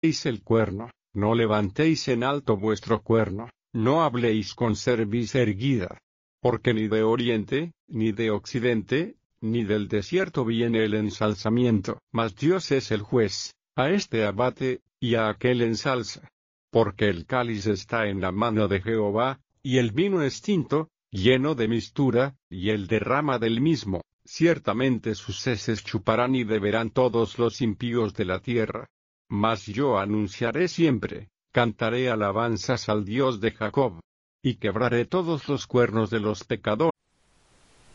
el cuerno, no levantéis en alto vuestro cuerno, no habléis con cerviz erguida. Porque ni de oriente, ni de occidente, ni del desierto viene el ensalzamiento, mas Dios es el juez, a este abate, y a aquel ensalza. Porque el cáliz está en la mano de Jehová, y el vino es tinto, lleno de mistura, y él derrama del mismo, ciertamente sus heces chuparán y beberán todos los impíos de la tierra. Mas yo anunciaré siempre, cantaré alabanzas al Dios de Jacob. Y quebraré todos los cuernos de los pecadores.